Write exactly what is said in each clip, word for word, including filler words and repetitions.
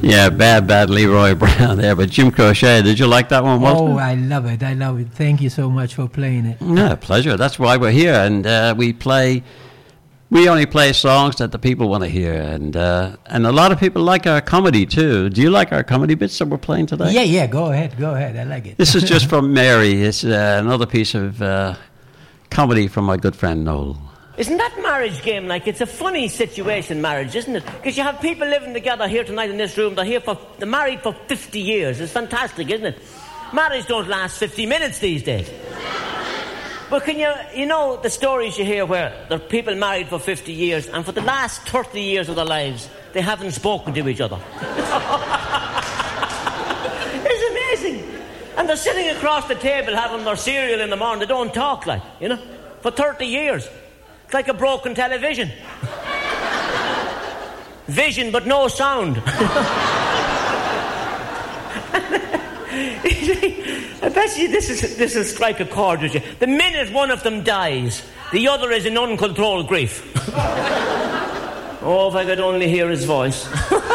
Yeah, bad, bad Leroy Brown there. But Jim Crochet, did you like that one, Walter? Oh, I love it. I love it. Thank you so much for playing it. Yeah, pleasure. That's why we're here. And uh, we play, we only play songs that the people want to hear. And uh, and a lot of people like our comedy, too. Do you like our comedy bits that we're playing today? Yeah, yeah, go ahead. Go ahead. I like it. This is just from Mary. It's uh, another piece of uh, comedy from my good friend Noel. Isn't that marriage game like? It's a funny situation, marriage, isn't it? Because you have people living together here tonight in this room. They're here for, they're married for fifty years. It's fantastic, isn't it? Marriage don't last fifty minutes these days. But can you, you know the stories you hear where there are people married for fifty years and for the last thirty years of their lives, they haven't spoken to each other. It's amazing. And they're sitting across the table having their cereal in the morning. They don't talk, like, you know, for thirty years. It's like a broken television. Vision, but no sound. I bet you this is this will strike a chord with you. The minute one of them dies, the other is in uncontrolled grief. Oh, if I could only hear his voice.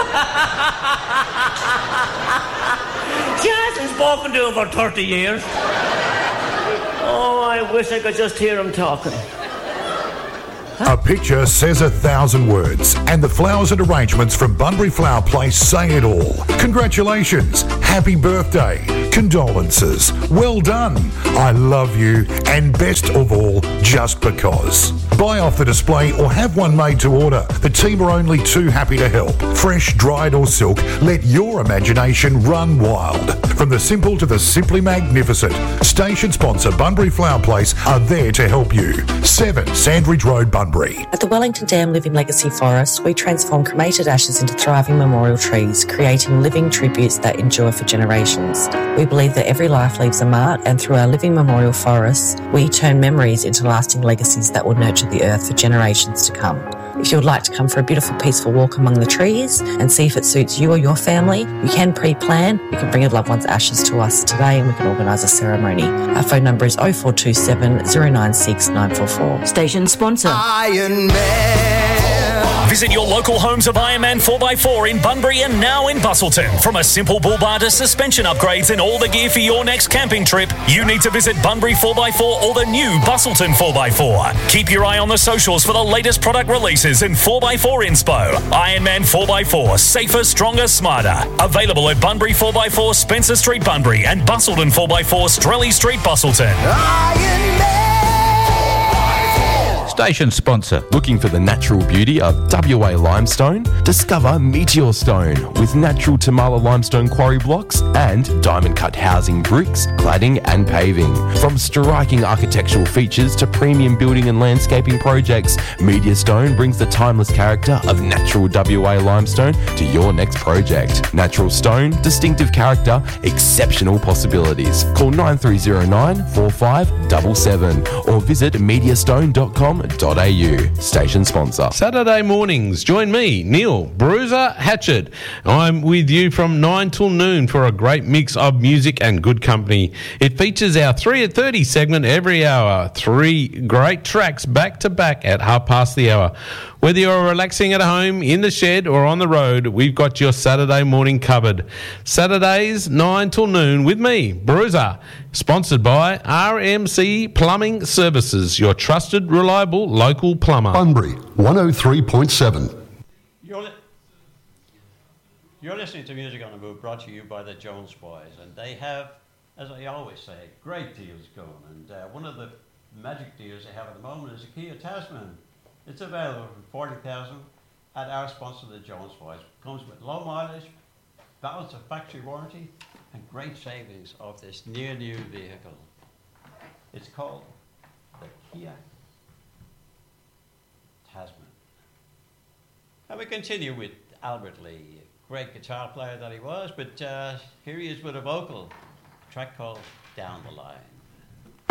She hasn't spoken to him for thirty years. Oh, I wish I could just hear him talking. A picture says a thousand words, and the flowers and arrangements from Bunbury Flower Place say it all. Congratulations, happy birthday, condolences, well done, I love you, and best of all, just because. Buy off the display or have one made to order. The team are only too happy to help. Fresh, dried or silk, let your imagination run wild. From the simple to the simply magnificent, station sponsor Bunbury Flower Place are there to help you. seven Sandridge Road, Bunbury. At the Wellington Dam Living Legacy Forest, we transform cremated ashes into thriving memorial trees, creating living tributes that endure for generations. We believe that every life leaves a mark, and through our living memorial forests, we turn memories into lasting legacies that will nurture the earth for generations to come. If you would like to come for a beautiful, peaceful walk among the trees and see if it suits you or your family, you can pre-plan. You can bring your loved one's ashes to us today and we can organise a ceremony. Our phone number is oh four two seven, oh nine six, nine four four. Station sponsor. Iron Man. Visit your local homes of Ironman four by four in Bunbury and now in Bustleton. From a simple bull bar to suspension upgrades and all the gear for your next camping trip, you need to visit Bunbury four by four or the new Bustleton four by four. Keep your eye on the socials for the latest product releases and four by four inspo. Ironman four by four, safer, stronger, smarter. Available at Bunbury four by four, Spencer Street, Bunbury, and Bustleton four by four, Strelly Street, Bustleton. Iron Man. Station sponsor. Looking for the natural beauty of W A limestone? Discover Meteor Stone with natural Tamala limestone quarry blocks and diamond cut housing bricks, cladding and paving. From striking architectural features to premium building and landscaping projects, Meteor Stone brings the timeless character of natural W A limestone to your next project. Natural stone, distinctive character, exceptional possibilities. Call nine three zero nine, four five seven seven or visit meteor stone dot com dot a u. Station sponsor. Saturday mornings, join me, Neil Bruiser Hatchet. I'm with you from nine till noon for a great mix of music and good company. It features our three at thirty segment every hour. Three great tracks back to back at half past the hour. Whether you're relaxing at home, in the shed or on the road, we've got your Saturday morning covered. Saturdays, nine till noon with me, Bruiser. Sponsored by R M C Plumbing Services, your trusted, reliable local plumber. Bunbury, one oh three point seven. You're, li- you're listening to Music on the Move, brought to you by the Jones Boys. And they have, as I always say, great deals going. And uh, one of the magic deals they have at the moment is a Kia Tasman. It's available for forty thousand dollars at our sponsor, the Jones Boys. Comes with low mileage, balance of factory warranty, and great savings of this near new vehicle. It's called the Kia Tasman. And we continue with Albert Lee, great guitar player that he was, but uh, here he is with a vocal, a track called Down the Line.